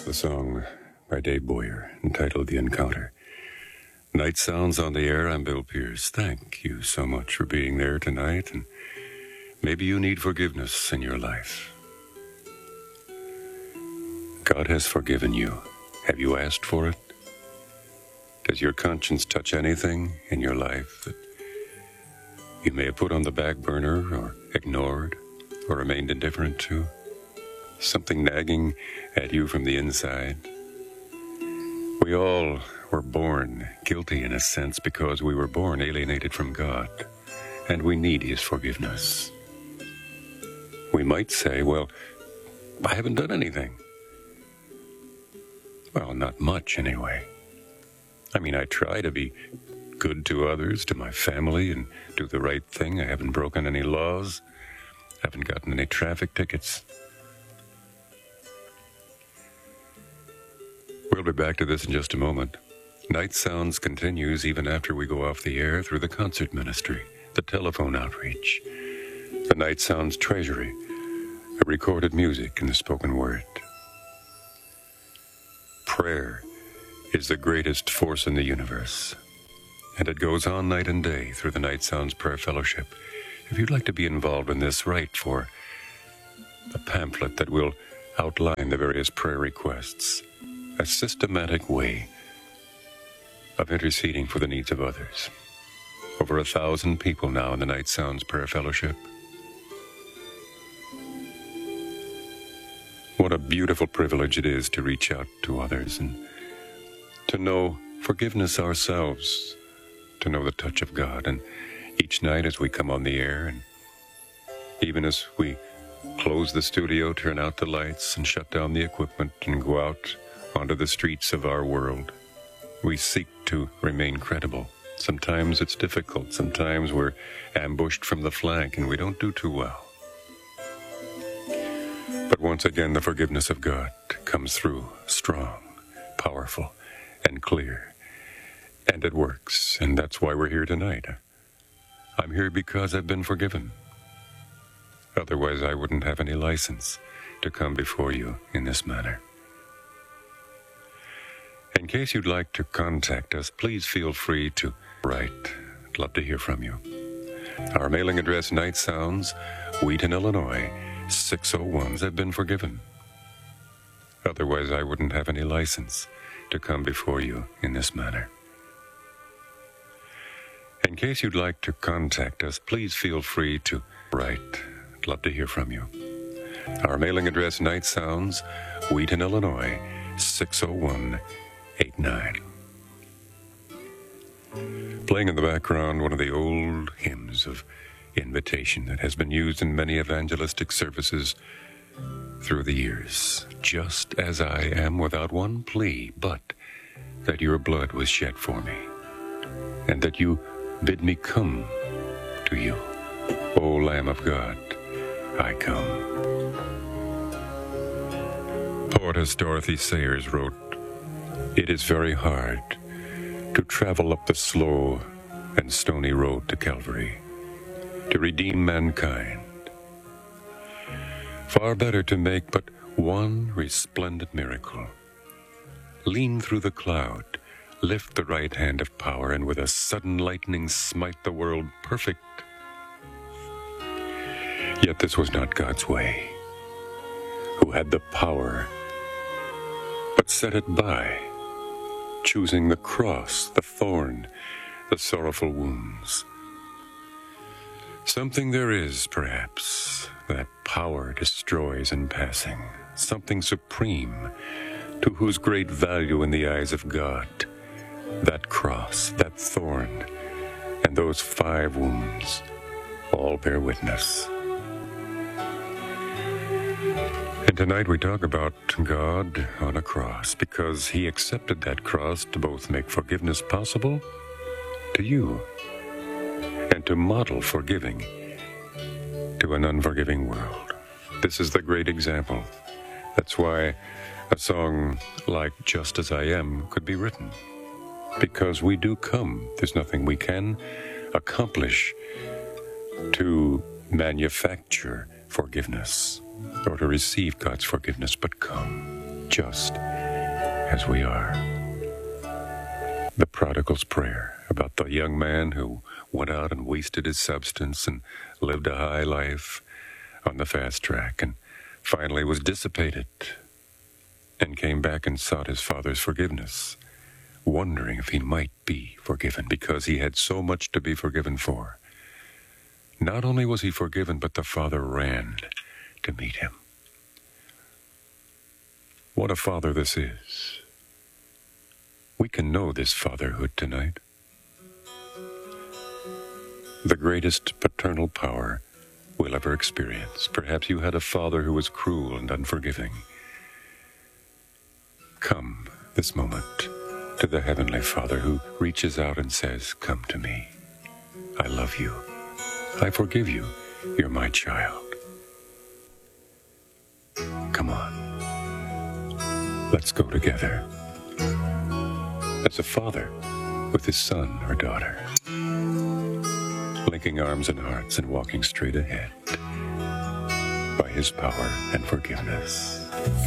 The song by Dave Boyer, entitled The Encounter. Night Sounds on the air. I'm Bill Pierce. Thank you so much for being there tonight, and maybe you need forgiveness in your life. God has forgiven you. Have you asked for it? Does your conscience touch anything in your life that you may have put on the back burner or ignored or remained indifferent to? Something nagging at you from the inside? We all were born guilty in a sense because we were born alienated from God, and we need His forgiveness. We might say, well, I haven't done anything. Well, not much anyway. I mean, I try to be good to others, to my family, and do the right thing. I haven't broken any laws, haven't gotten any traffic tickets. We'll be back to this in just a moment. Night Sounds continues even after we go off the air through the concert ministry, the telephone outreach, the Night Sounds treasury, the recorded music, and the spoken word. Prayer is the greatest force in the universe, and it goes on night and day through the Night Sounds Prayer Fellowship. If you'd like to be involved in this, write for a pamphlet that will outline the various prayer requests, a systematic way of interceding for the needs of others. Over 1,000 people now in the Night Sounds Prayer Fellowship. What a beautiful privilege it is to reach out to others and to know forgiveness ourselves, to know the touch of God. And each night as we come on the air, and even as we close the studio, turn out the lights and shut down the equipment and go out onto the streets of our world, we seek to remain credible. Sometimes it's difficult. Sometimes we're ambushed from the flank and we don't do too well. But once again, the forgiveness of God comes through strong, powerful, and clear. And it works. And that's why we're here tonight. I'm here because I've been forgiven. Otherwise, I wouldn't have any license to come before you in this manner. In case you'd like to contact us, please feel free to write. I'd love to hear from you. Our mailing address, Night Sounds, Wheaton, Illinois, 601s. Have been forgiven. Otherwise, I wouldn't have any license to come before you in this manner. In case you'd like to contact us, please feel free to write. I'd love to hear from you. Our mailing address, Night Sounds, Wheaton, Illinois, 60189. Playing in the background, one of the old hymns of invitation that has been used in many evangelistic services through the years. Just as I am, without one plea, but that your blood was shed for me, and that you bid me come to you. O Lamb of God, I come. Poetess Dorothy Sayers wrote, "It is very hard to travel up the slow and stony road to Calvary, to redeem mankind. Far better to make but one resplendent miracle. Lean through the cloud, lift the right hand of power, and with a sudden lightning smite the world perfect. Yet this was not God's way, who had the power, but set it by, choosing the cross, the thorn, the sorrowful wounds. Something there is, perhaps, that power destroys in passing, something supreme, to whose great value in the eyes of God, that cross, that thorn, and those 5 wounds all bear witness." And tonight we talk about God on a cross, because He accepted that cross to both make forgiveness possible to you and to model forgiving to an unforgiving world. This is the great example. That's why a song like Just As I Am could be written, because we do come. There's nothing we can accomplish to manufacture forgiveness or to receive God's forgiveness, but come just as we are. The prodigal's prayer, about the young man who went out and wasted his substance and lived a high life on the fast track and finally was dissipated and came back and sought his father's forgiveness, wondering if he might be forgiven because he had so much to be forgiven for. Not only was he forgiven, but the father ran to meet him. What a father this is. We can know this fatherhood tonight. The greatest paternal power we'll ever experience. Perhaps you had a father who was cruel and unforgiving. Come this moment to the Heavenly Father who reaches out and says, "Come to me. I love you. I forgive you. You're my child. Come on. Let's go together." As a father with his son or daughter, linking arms and hearts and walking straight ahead by his power and forgiveness.